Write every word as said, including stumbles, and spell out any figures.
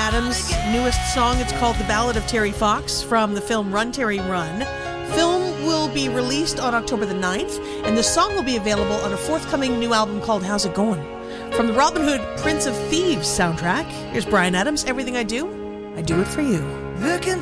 Adams' newest song. It's called The Ballad of Terry Fox from the film Run, Terry, Run. Film will be released on October the ninth, and the song will be available on a forthcoming new album called How's It Going? From the Robin Hood Prince of Thieves soundtrack, here's Bryan Adams, Everything I Do, I Do It For You. Looking